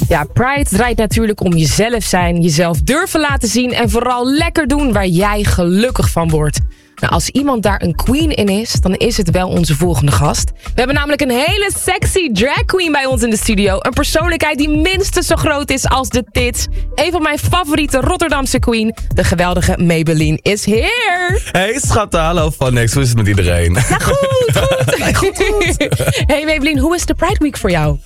Ja, Pride draait natuurlijk om jezelf zijn, jezelf durven laten zien en vooral lekker doen waar jij gelukkig van wordt. Nou, als iemand daar een queen in is, dan is het wel onze volgende gast. We hebben namelijk een hele sexy drag queen bij ons in de studio. Een persoonlijkheid die minstens zo groot is als de tits. Een van mijn favoriete Rotterdamse queen, de geweldige Maybelline, is here. Hey schatten, hallo van niks. Hoe is het met iedereen? Ja, goed. Hey Maybelline, hoe is de Pride Week voor jou?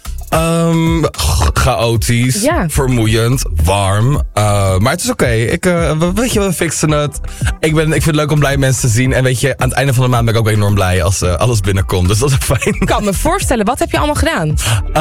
Chaotisch, vermoeiend, warm. Maar het is oké. Weet je, we fixen het. Ik vind het leuk om blij mensen te zien. En weet je, aan het einde van de maand ben ik ook enorm blij als alles binnenkomt. Dus dat is fijn. Ik kan me voorstellen, wat heb je allemaal gedaan?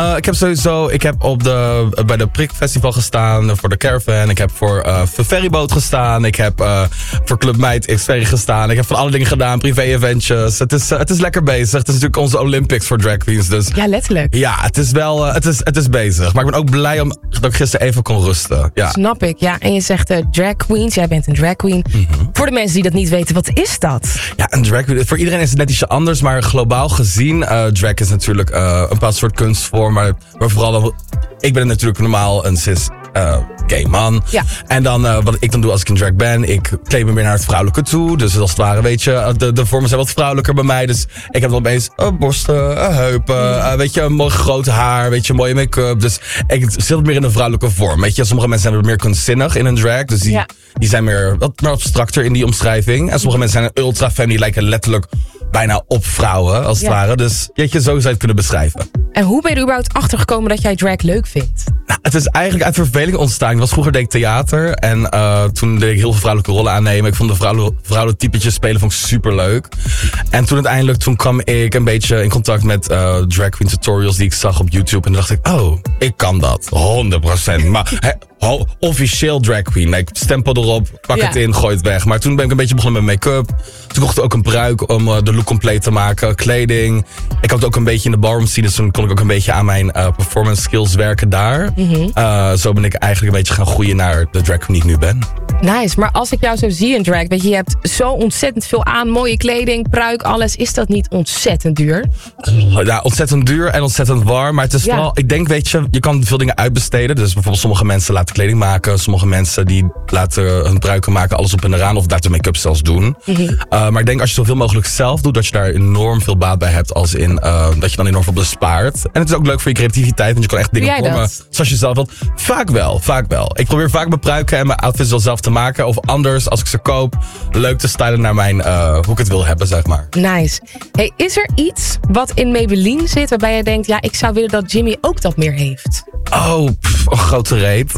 Ik heb bij de Prik Festival gestaan, voor de Caravan. Ik heb voor Ferryboot gestaan. Ik heb voor Club Meid X-Ferry gestaan. Ik heb van alle dingen gedaan, privé-eventjes. Het is lekker bezig. Het is natuurlijk onze Olympics voor drag queens. Dus ja, letterlijk. Ja, het is wel... Het is bezig. Maar ik ben ook blij dat ik gisteren even kon rusten. Ja. Snap ik. Ja, en je zegt drag queens. Jij bent een drag queen. Mm-hmm. Voor de mensen die dat niet weten, wat is dat? Ja, een drag queen. Voor iedereen is het net ietsje anders. Maar globaal gezien, drag is natuurlijk een bepaald soort kunstvorm. Maar vooral dan... Ik ben natuurlijk normaal een cis... gay man. Ja. En dan wat ik dan doe als ik een drag ben, ik kleed me meer naar het vrouwelijke toe. Dus als het ware, weet je, de vormen zijn wat vrouwelijker bij mij. Dus ik heb dan opeens borsten, heupen, weet je, een mooi groot haar, weet je, mooie make-up. Dus ik zit wat meer in de vrouwelijke vorm. Weet je, sommige mensen zijn wat meer kunstzinnig in een drag. Dus die zijn wat meer abstracter in die omschrijving. En sommige mensen zijn ultra femme, die lijken letterlijk bijna op vrouwen, als het ware. Dus weet je, zo zou je het kunnen beschrijven. En hoe ben je er überhaupt achtergekomen dat jij drag leuk vindt? Nou, het is eigenlijk uit verveling ontstaan. Vroeger deed ik theater en toen deed ik heel veel vrouwelijke rollen aannemen. Ik vond de vrouwelijke typetjes spelen vond ik superleuk. En toen kwam ik een beetje in contact met drag queen tutorials die ik zag op YouTube. En toen dacht ik, oh, ik kan dat. 100%. Maar officieel drag queen. Ik stempel erop, pak het in, gooi het weg. Maar toen ben ik een beetje begonnen met make-up. Toen kocht ik ook een pruik om de look compleet te maken. Kleding. Ik had ook een beetje in de ballroom scene. Dus toen kon ik ook een beetje aan mijn performance skills werken daar. Mm-hmm. Zo ben ik eigenlijk een beetje gaan groeien naar de drag queen die ik nu ben. Nice, maar als ik jou zo zie in drag, weet je hebt zo ontzettend veel aan, mooie kleding, pruik, alles. Is dat niet ontzettend duur? Ja, ontzettend duur en ontzettend warm. Maar het is vooral, ik denk, weet je kan veel dingen uitbesteden. Dus bijvoorbeeld sommige mensen laten kleding maken. Sommige mensen die laten hun pruiken maken, alles op en eraan. Of laten make-up zelfs doen. Mm-hmm. Maar ik denk als je zoveel mogelijk zelf doet, dat je daar enorm veel baat bij hebt. Als in, dat je dan enorm veel bespaart. En het is ook leuk voor je creativiteit, want je kan echt dingen vormen zoals je zelf wilt. Vaak wel. Ik probeer vaak mijn pruiken en mijn outfits wel zelf te maken. Of anders, als ik ze koop, leuk te stylen naar mijn, hoe ik het wil hebben, zeg maar. Nice. Hey, is er iets wat in Maybelline zit waarbij je denkt, ja, ik zou willen dat Jimmy ook dat meer heeft? Oh, een grote reet.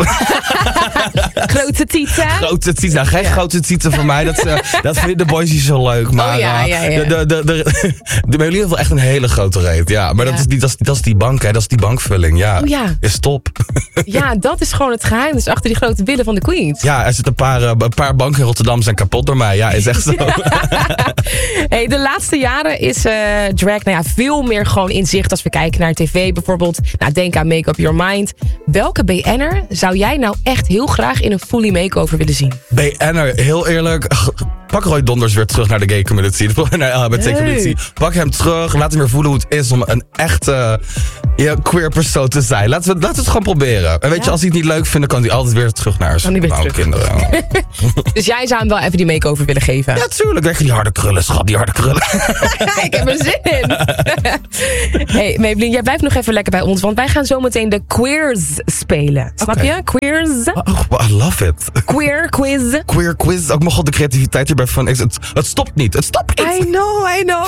Grote tieten? Grote tieten. Nou, geen grote tieten voor mij. Dat vinden de boys niet zo leuk. Maar de Maybelline heeft wel echt een hele grote reet. Ja, maar dat is die bank, hè. Dat is die bankvulling. Ja, is top. Ja, dat is gewoon het geheim. Dus achter die grote billen van de queens. Ja, er zitten een paar banken in Rotterdam zijn kapot door mij. Ja, is echt zo. Hey, de laatste jaren is drag veel meer gewoon in zicht als we kijken naar tv bijvoorbeeld. Nou, denk aan Make Up Your Mind. Welke BN'er zou jij nou echt heel graag in een fully makeover willen zien? BN'er, heel eerlijk... Pak Roy Donders weer terug naar de gay community. Naar de LGBT community. Pak hem terug. Laat hem weer voelen hoe het is om een echte queer persoon te zijn. Laten we het gewoon proberen. En weet je, als hij het niet leuk vindt, dan kan hij altijd weer terug naar zijn kinderen. Dus jij zou hem wel even die makeover willen geven? Ja, tuurlijk. Krijg je die harde krullen, schat. Die harde krullen. Ik heb er zin in. Hey, Maybelline, jij blijft nog even lekker bij ons. Want wij gaan zo meteen de queers spelen. Snap je? Queers. Oh, I love it. Queer quiz. Queer quiz. Ook mijn god, de creativiteit hierbij van... Het stopt niet. I know.